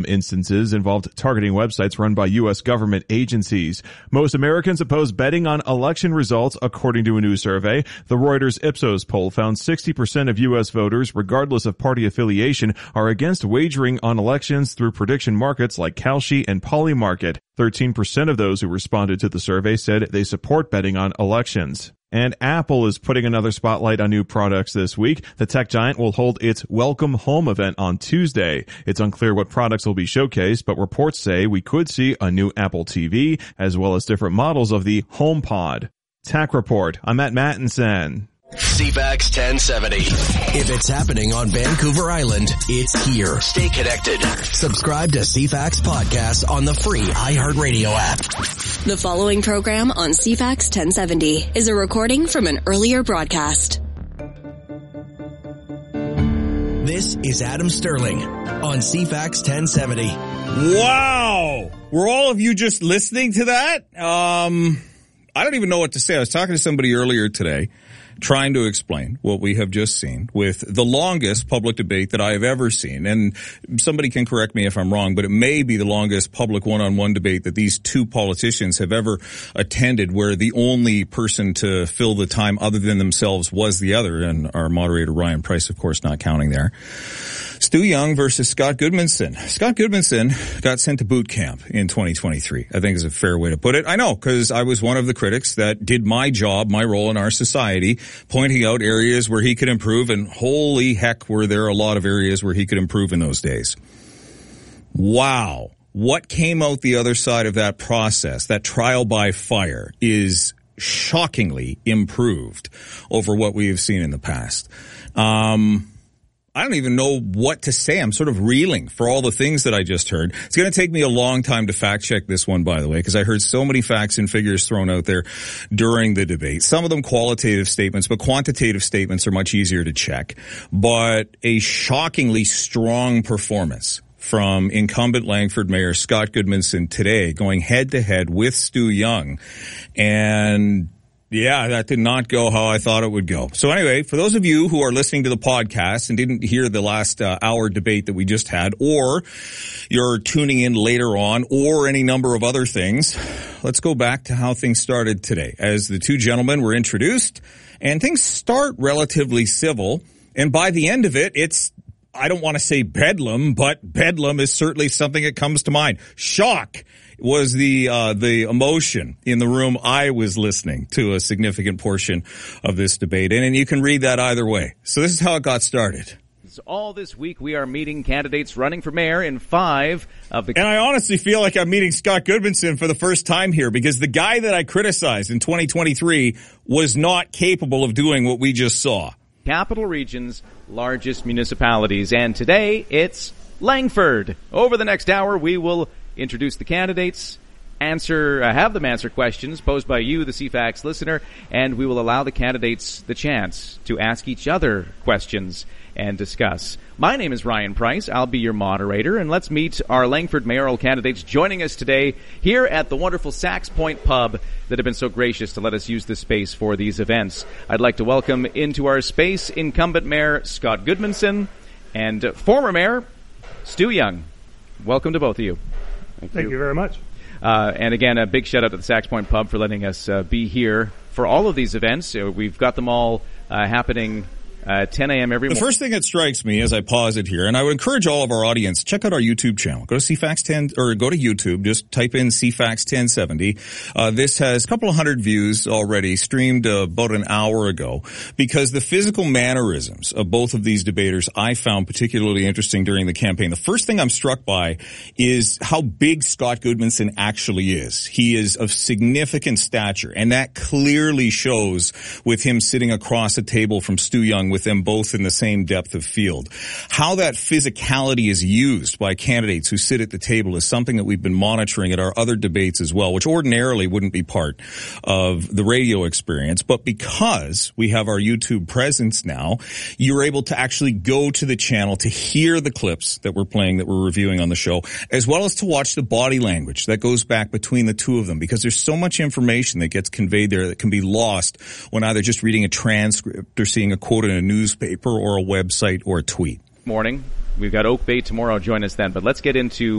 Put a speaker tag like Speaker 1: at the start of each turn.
Speaker 1: instances involved targeting websites run by U.S. government agencies. Most Americans oppose betting on election results, according to a new survey. The Reuters Ipsos poll found 60% of U.S. voters, regardless of party affiliation, are against wagering on elections through prediction markets like Kalshi and Polymarket. 13% of those who responded to the survey said they support betting on elections. And Apple is putting another spotlight on new products this week. The tech giant will hold its Welcome Home event on Tuesday. It's unclear what products will be showcased, but reports say we could see a new Apple TV, as well as different models of the HomePod. Tech Report, I'm Matt Mattinson.
Speaker 2: CFAX 1070. If it's happening on Vancouver Island, it's here. Stay connected. Subscribe to CFAX Podcast on the free iHeartRadio app.
Speaker 3: The following program on CFAX 1070 is a recording from an earlier broadcast.
Speaker 2: This is Adam Sterling on CFAX 1070.
Speaker 4: Wow! Were all of you just listening to that? I don't even know what to say. I was talking to somebody earlier today, trying to explain what we have just seen with the longest public debate that I have ever seen. And somebody can correct me if I'm wrong, but it may be the longest public one-on-one debate that these two politicians have ever attended, where the only person to fill the time other than themselves was the other, and our moderator Ryan Price, of course, not counting there. Stu Young versus Scott Goodmanson. Scott Goodmanson got sent to boot camp in 2023, I think is a fair way to put it. I know, because I was one of the critics that did my job, my role in our society, pointing out areas where he could improve, and holy heck were there a lot of areas where he could improve in those days. Wow. What came out the other side of that process, that trial by fire, is shockingly improved over what we have seen in the past. I don't even know what to say. I'm sort of reeling for all the things that I just heard. It's going to take me a long time to fact check this one, by the way, because I heard so many facts and figures thrown out there during the debate. Some of them qualitative statements, but quantitative statements are much easier to check. But a shockingly strong performance from incumbent Langford Mayor Scott Goodmanson today, going head to head with Stu Young. And yeah, that did not go how I thought it would go. So anyway, for those of you who are listening to the podcast and didn't hear the last hour debate that we just had, or you're tuning in later on, or any number of other things, let's go back to how things started today. As the two gentlemen were introduced, and things start relatively civil, and by the end of it, it's, I don't want to say bedlam, but bedlam is certainly something that comes to mind. Shock was the emotion in the room. I was listening to a significant portion of this debate, and you can read that either way. So this is how it got started.
Speaker 5: So all this week we are meeting candidates running for mayor in 5 of the...
Speaker 4: And I honestly feel like I'm meeting Scott Goodmanson for the first time here, because the guy that I criticized in 2023 was not capable of doing what we just saw.
Speaker 5: Capital Region's largest municipalities, and today it's Langford. Over the next hour we will introduce the candidates, have them answer questions posed by you, the CFAX listener, and we will allow the candidates the chance to ask each other questions and discuss. My name is Ryan Price. I'll be your moderator, and let's meet our Langford mayoral candidates joining us today here at the wonderful Sax Point Pub that have been so gracious to let us use this space for these events. I'd like to welcome into our space incumbent Mayor Scott Goodmanson and former Mayor Stu Young. Welcome to both of you.
Speaker 6: Thank you very much.
Speaker 5: And again, a big shout out to the Sax Point Pub for letting us be here for all of these events. We've got them all happening 10 a.m. every morning.
Speaker 4: The first thing that strikes me as I pause it here, and I would encourage all of our audience, check out our YouTube channel. Go to CFAX 10, or go to YouTube, just type in CFAX 1070. This has a couple of hundred views already, streamed about an hour ago, because the physical mannerisms of both of these debaters I found particularly interesting during the campaign. The first thing I'm struck by is how big Scott Goodmanson actually is. He is of significant stature, and that clearly shows with him sitting across a table from Stu Young, with them both in the same depth of field. How that physicality is used by candidates who sit at the table is something that we've been monitoring at our other debates as well, which ordinarily wouldn't be part of the radio experience. But because we have our YouTube presence now, you're able to actually go to the channel to hear the clips that we're playing, that we're reviewing on the show, as well as to watch the body language that goes back between the two of them, because there's so much information that gets conveyed there that can be lost when either just reading a transcript or seeing a quote in a newspaper or a website or a tweet.
Speaker 5: Morning. We've got Oak Bay tomorrow. Join us then. But let's get into